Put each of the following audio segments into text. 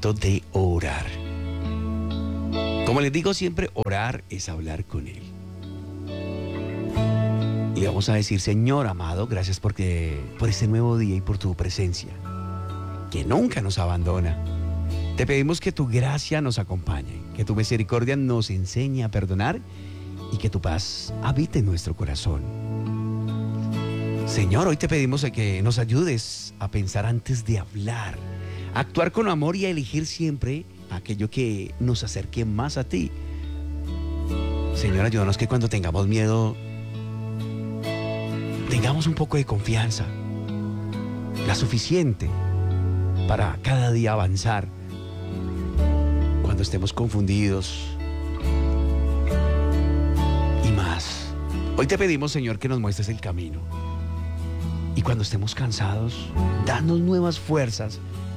momento de orar. Como les digo siempre, orar es hablar con Él. Y vamos a decir: Señor amado, gracias por este nuevo día y por tu presencia, que nunca nos abandona. Te pedimos que tu gracia nos acompañe, que tu misericordia nos enseñe a perdonar y que tu paz habite en nuestro corazón. Señor, hoy te pedimos que nos ayudes a pensar antes de hablar, a actuar con amor y a elegir siempre aquello que nos acerque más a ti. Señor, ayúdanos que cuando tengamos miedo, tengamos un poco de confianza, la suficiente para cada día avanzar. Cuando estemos confundidos y más. Hoy te pedimos, Señor, que nos muestres el camino. Y cuando estemos cansados, danos nuevas fuerzas.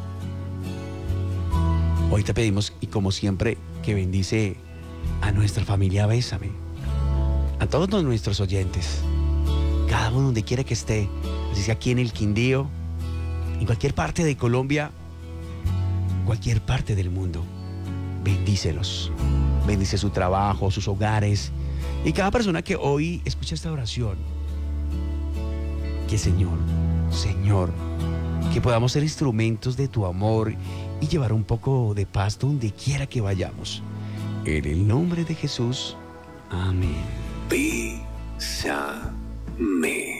Hoy te pedimos, y como siempre, que bendice a nuestra familia Bésame, a todos nuestros oyentes, cada uno donde quiera que esté, así sea aquí en el Quindío, en cualquier parte de Colombia, cualquier parte del mundo. Bendícelos, bendice su trabajo, sus hogares, y cada persona que hoy escucha esta oración. Que Señor, que podamos ser instrumentos de tu amor y llevar un poco de paz donde quiera que vayamos. En el nombre de Jesús, amén. Bésame.